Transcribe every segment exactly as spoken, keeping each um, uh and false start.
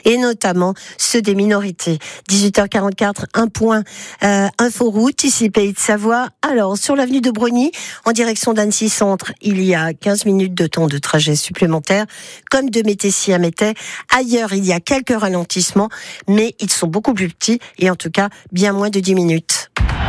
et notamment ceux des minorités. dix-huit heures quarante-quatre, un point euh, inforoute, ici Pays de Savoie. Alors, sur l'avenue de Brogny, en direction d'Annecy Centre, il y a quinze minutes de temps de trajet supplémentaire, comme de Métessy à Métais. Ailleurs, il y a quelques ralentissements, mais ils sont beaucoup plus petits et en tout cas, bien moins de dix minutes.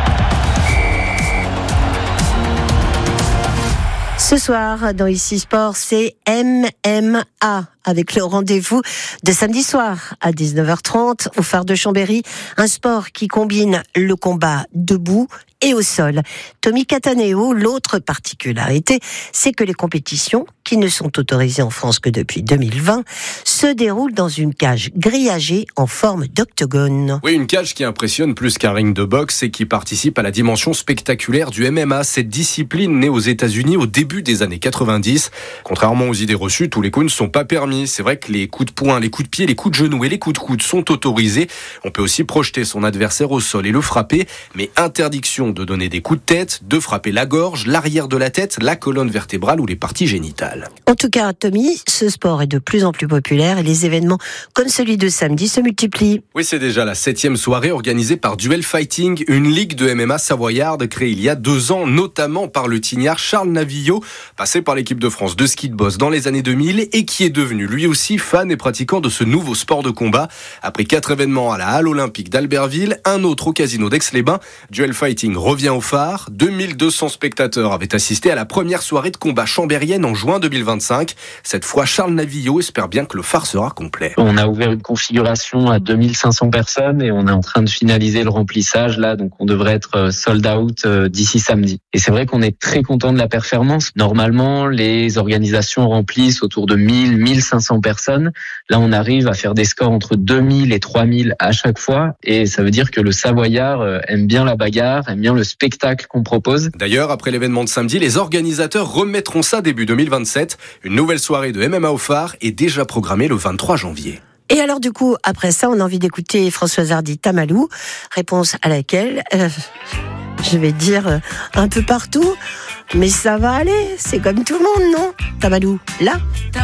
Ce soir, dans Ici Sport, c'est M M A avec le rendez-vous de samedi soir à dix-neuf heures trente au phare de Chambéry. Un sport qui combine le combat debout et au sol. Tommy Cataneo, l'autre particularité, c'est que les compétitions, qui ne sont autorisées en France que depuis deux mille vingt, se déroulent dans une cage grillagée en forme d'octogone. Oui, une cage qui impressionne plus qu'un ring de boxe et qui participe à la dimension spectaculaire du M M A, cette discipline née aux États-Unis au début des années quatre-vingt-dix. Contrairement aux idées reçues, tous les coups ne sont pas permis. C'est vrai que les coups de poing, les coups de pied, les coups de genoux et les coups de coude sont autorisés. On peut aussi projeter son adversaire au sol et le frapper, mais interdiction de donner des coups de tête, de frapper la gorge, l'arrière de la tête, la colonne vertébrale ou les parties génitales. En tout cas, Tommy, ce sport est de plus en plus populaire et les événements comme celui de samedi se multiplient. Oui, c'est déjà la septième soirée organisée par Duel Fighting, une ligue de M M A savoyarde créée il y a deux ans, notamment par le tignard Charles Navillo, passé par l'équipe de France de ski de boss dans les années deux mille et qui est devenu lui aussi fan et pratiquant de ce nouveau sport de combat. Après quatre événements à la Halle Olympique d'Albertville, un autre au Casino d'Aix-les-Bains, Duel Fighting revient au phare. deux mille deux cents spectateurs avaient assisté à la première soirée de combat chambérienne en juin deux mille vingt-cinq. Cette fois, Charles Navillo espère bien que le phare sera complet. On a ouvert une configuration à deux mille cinq cents personnes et on est en train de finaliser le remplissage là, donc on devrait être sold out d'ici samedi. Et c'est vrai qu'on est très content de la performance. Normalement, les organisations remplissent autour de mille, mille cinq cents personnes. Là, on arrive à faire des scores entre deux mille et trois mille à chaque fois. Et ça veut dire que le Savoyard aime bien la bagarre, aime bien le spectacle qu'on propose. D'ailleurs, après l'événement de samedi, les organisateurs remettront ça début deux mille vingt-sept. Une nouvelle soirée de M M A au phare est déjà programmée le vingt-trois janvier. Et alors du coup, après ça, on a envie d'écouter Françoise Hardy Tamalou, réponse à laquelle, euh, je vais dire euh, un peu partout, mais ça va aller, c'est comme tout le monde, non Tamalou, là